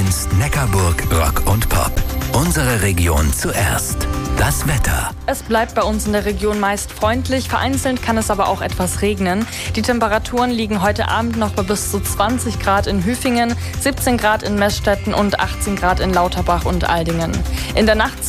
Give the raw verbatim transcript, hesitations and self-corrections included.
uns Neckarburg Rock und Pop. Unsere Region zuerst. Das Wetter. Es bleibt bei uns in der Region meist freundlich, vereinzelt kann es aber auch etwas regnen. Die Temperaturen liegen heute Abend noch bei bis zu zwanzig Grad in Hüfingen, siebzehn Grad in Meßstetten und achtzehn Grad in Lauterbach und Aldingen. In der Nacht